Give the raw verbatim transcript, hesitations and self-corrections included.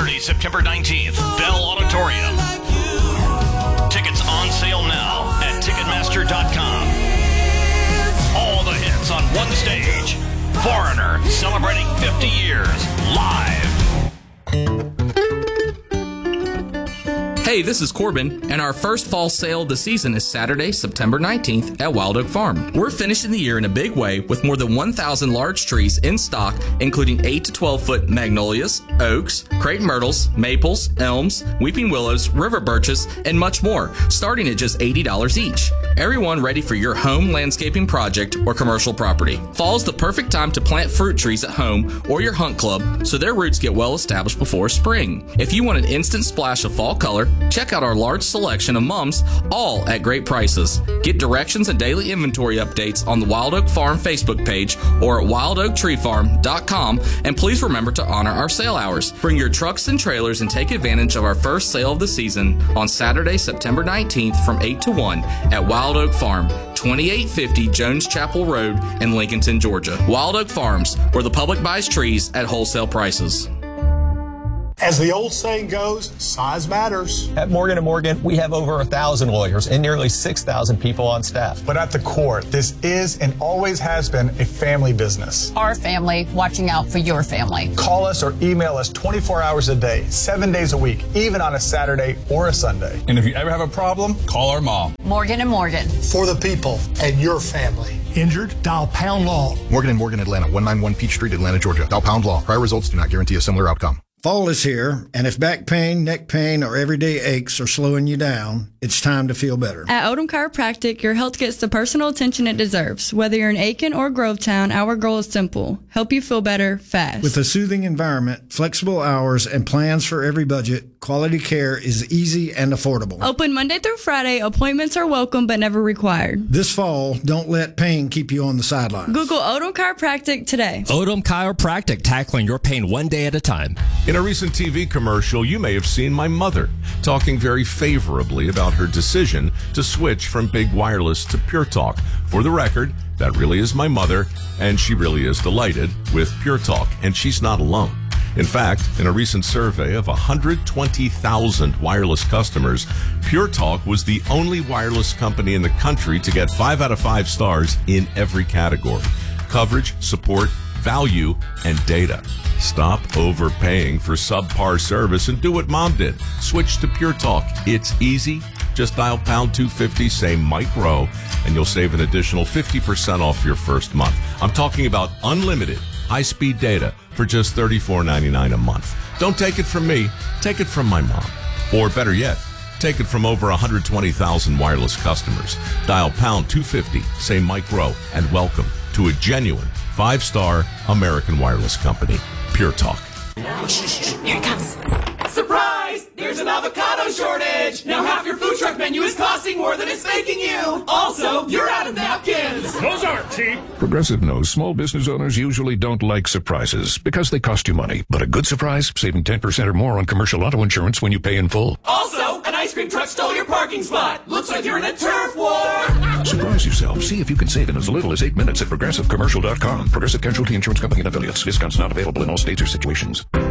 Saturday, September nineteenth, Bell Auditorium. Tickets on sale now at Ticketmaster dot com. All the hits on one stage. Foreigner celebrating fifty years live. Hey, this is Corbin, and our first fall sale of the season is Saturday, September nineteenth at Wild Oak Farm. We're finishing the year in a big way with more than one thousand large trees in stock, including eight to twelve foot magnolias, oaks, crepe myrtles, maples, elms, weeping willows, river birches, and much more, starting at just eighty dollars each. Everyone ready for your home landscaping project or commercial property. Fall's the perfect time to plant fruit trees at home or your hunt club so their roots get well established before spring. If you want an instant splash of fall color, check out our large selection of mums, all at great prices. Get directions and daily inventory updates on the Wild Oak Farm Facebook page or at wild oak tree farm dot com, and please remember to honor our sale hours. Bring your trucks and trailers and take advantage of our first sale of the season on Saturday, September nineteenth from eight to one at Wild Oak Farm, twenty-eight fifty Jones Chapel Road in Lincolnton, Georgia. Wild Oak Farms, where the public buys trees at wholesale prices. As the old saying goes, size matters. At Morgan and Morgan, we have over a thousand lawyers and nearly six thousand people on staff. But at the core, this is and always has been a family business. Our family watching out for your family. Call us or email us twenty-four hours a day, seven days a week, even on a Saturday or a Sunday. And if you ever have a problem, call our mom. Morgan and Morgan. For the people and your family. Injured? Dial Pound Law. Morgan and Morgan, Atlanta, one ninety-one Peachtree, Atlanta, Georgia. Dial Pound Law. Prior results do not guarantee a similar outcome. Fall is here, and if back pain, neck pain, or everyday aches are slowing you down, it's time to feel better. At Odom Chiropractic, your health gets the personal attention it deserves. Whether you're in Aiken or Grovetown, our goal is simple: help you feel better fast. With a soothing environment, flexible hours, and plans for every budget, quality care is easy and affordable. Open Monday through Friday. Appointments are welcome but never required. This fall, don't let pain keep you on the sidelines. Google Odom Chiropractic today. Odom Chiropractic, tackling your pain one day at a time. In a recent T V commercial, you may have seen my mother talking very favorably about her decision to switch from Big Wireless to Pure Talk. For the record, that really is my mother, and she really is delighted with Pure Talk, and she's not alone. In fact, in a recent survey of one hundred twenty thousand wireless customers, Pure Talk was the only wireless company in the country to get five out of five stars in every category: coverage, support, value, and data. Stop overpaying for subpar service and do what Mom did. Switch to Pure Talk. It's easy. Just dial pound two fifty, say Mike Rowe, and you'll save an additional fifty percent off your first month. I'm talking about unlimited high-speed data for just thirty-four ninety-nine a month. Don't take it from me. Take it from my mom. Or better yet, take it from over one hundred twenty thousand wireless customers. Dial pound two fifty, say Mike Rowe, and welcome to a genuine five-star American wireless company, Pure Talk. Here it comes. Surprise! There's an avocado shortage! Now half your food truck menu is costing more than it's making you! Also, you're out of napkins! Those aren't cheap! Progressive knows small business owners usually don't like surprises because they cost you money. But a good surprise, saving ten percent or more on commercial auto insurance when you pay in full. Also, an ice cream truck stole your parking spot! Looks like you're in a turf war! Surprise yourself. See if you can save in as little as eight minutes at progressive commercial dot com. Progressive Casualty Insurance Company and affiliates. Discounts not available in all states or situations.